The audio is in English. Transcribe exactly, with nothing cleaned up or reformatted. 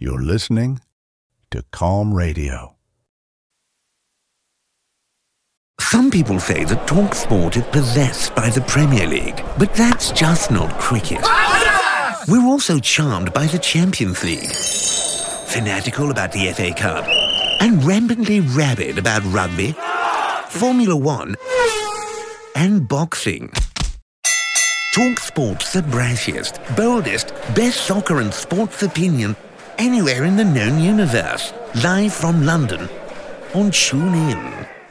You're listening to Calm Radio. Some people say that TalkSport is possessed by the Premier League, but that's just not cricket. We're also charmed by the Champions League, fanatical about the F A Cup, and rampantly rabid about rugby, Formula One, and boxing. TalkSport's the brassiest, boldest, best soccer and sports opinion anywhere in the known universe. Live from London on TuneIn.